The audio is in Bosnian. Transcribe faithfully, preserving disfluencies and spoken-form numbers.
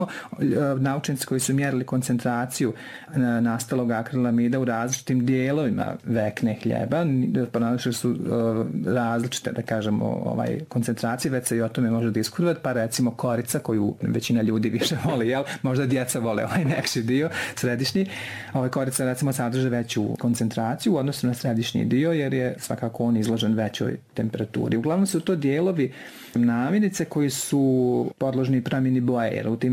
Naučnici koji su mjerili koncentraciju nastalog akrilamida u različitim dijelovima vekne hljeba, pronašli su različite, da kažemo, ovaj, koncentracije, već se i o tome može diskutovati, pa recimo korica koju većina ljudi više voli, jel? Možda djeca vole ovaj nekši dio, središnji. Ovaj korica recimo sadrže veću koncentraciju u odnosu na središnji dio, jer je svakako on izložen većoj temperaturi. Uglavnom su to dijelovi namirnice koji su podložni promjeni boje, jer u tim